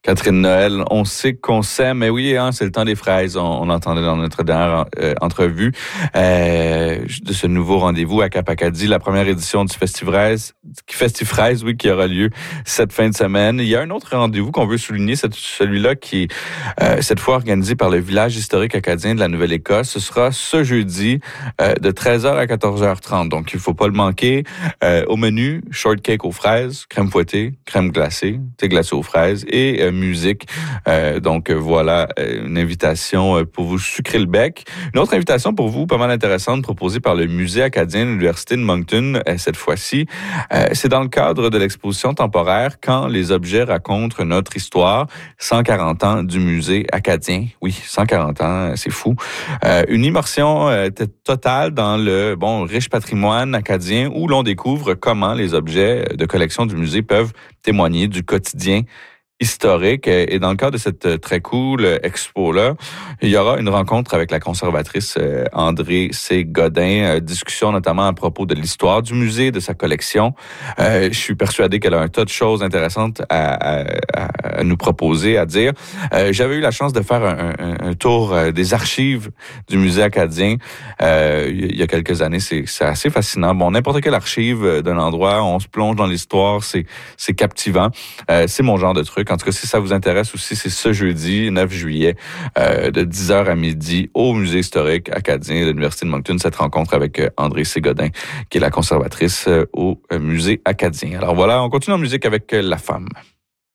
Catherine Noël, on sait qu'on s'aime, mais oui, hein, c'est le temps des fraises. On entendait dans notre dernière entrevue de ce nouveau rendez-vous à Cap-Acadie, la première édition du Festifraise, oui, qui aura lieu cette fin de semaine. Il y a un autre rendez-vous qu'on veut souligner, c'est celui-là qui est cette fois organisé par le village historique acadien de la Nouvelle-Écosse. Ce sera ce jeudi de 13h à 14h30, donc il faut pas le manquer. Au menu, shortcake aux fraises, crème fouettée, crème glacée, thé glacé aux fraises et musique. Donc voilà, une invitation pour vous sucrer le bec. Une autre invitation pour vous, pas mal intéressante, proposée par le Musée acadien de l'Université de Moncton cette fois-ci. C'est dans le cadre de l'exposition temporaire « Quand les objets racontent notre histoire », 140 ans du Musée acadien. Oui, 140 ans, c'est fou. Une immersion totale dans le riche patrimoine acadien où l'on découvre comment les objets de collection du musée peuvent témoigner du quotidien historique. Et dans le cadre de cette très cool expo-là, il y aura une rencontre avec la conservatrice André C. Godin, discussion notamment à propos de l'histoire du musée, de sa collection. Je suis persuadé qu'elle a un tas de choses intéressantes à nous proposer, à dire. J'avais eu la chance de faire un tour des archives du musée acadien il y a quelques années. C'est assez fascinant. Bon, n'importe quelle archive d'un endroit, on se plonge dans l'histoire, c'est captivant. C'est mon genre de truc. En tout cas, si ça vous intéresse aussi, c'est ce jeudi, 9 juillet, de 10h à midi, au Musée historique acadien de l'Université de Moncton, cette rencontre avec André Ségodin, qui est la conservatrice au Musée acadien. Alors voilà, on continue en musique avec La Femme.